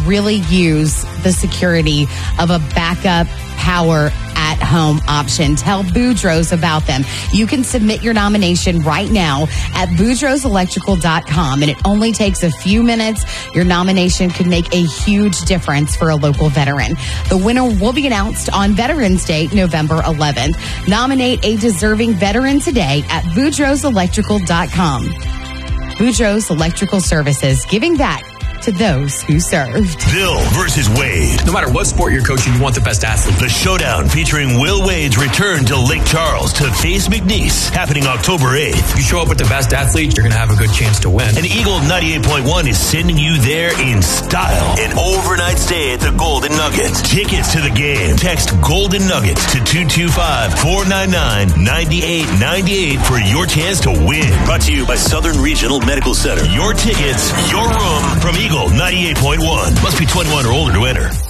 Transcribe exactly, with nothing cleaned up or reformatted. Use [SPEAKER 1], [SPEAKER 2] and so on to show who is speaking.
[SPEAKER 1] really use the security of a backup power at home option. Tell Boudreaux's about them. You can submit your nomination right now at boudreaux electrical dot com, and it only takes a few minutes. Your nomination could make a huge difference for a local veteran. The winner will be announced on Veterans Day, November eleventh. Nominate a deserving veteran today at boudreaux electrical dot com. Boudreaux's Electrical Services, giving back to those who served.
[SPEAKER 2] Bill versus Wade.
[SPEAKER 3] No matter what sport you're coaching, you want the best athlete.
[SPEAKER 2] The showdown featuring Will Wade's return to Lake Charles to face McNeese, happening October eighth.
[SPEAKER 3] If you show up with the best athlete, you're going to have a good chance to win.
[SPEAKER 2] And Eagle ninety-eight point one is sending you there in style. An overnight stay at the Golden Nugget. Tickets to the game. Text Golden Nuggets to two two five, four nine nine, nine eight nine eight for your chance to win. Brought to you by Southern Regional Medical Center. Your tickets, your room from Eagle ninety-eight point one. Must be twenty-one or older to enter.